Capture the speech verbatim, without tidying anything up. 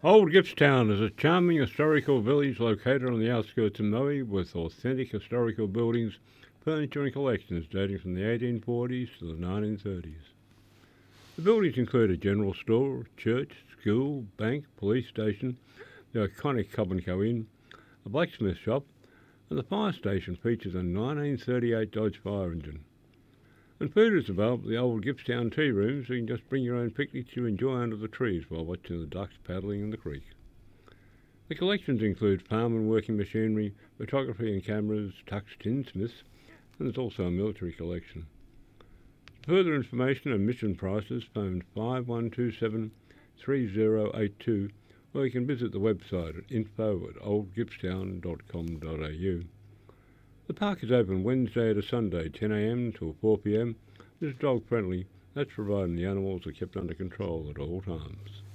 Old Gippsland is a charming historical village located on the outskirts of Maui with authentic historical buildings, furniture and collections dating from the eighteen forties to the nineteen thirties. The buildings include a general store, church, school, bank, police station, the iconic Cobb and Co Inn, a blacksmith shop, and the fire station features a nineteen thirty-eight Dodge fire engine. And food is available at the old Gippsland tea room, so you can just bring your own picnic to enjoy under the trees while watching the ducks paddling in the creek. The collections include farm and working machinery, photography and cameras, Tuck's tinsmiths, and there's also a military collection. For further information and mission prices, phone five one two seven, three zero eight two, or you can visit the website at info at old gippsland dot com dot a u. The park is open Wednesday to Sunday, ten a m till four p m. It is dog friendly, that's providing the animals are kept under control at all times.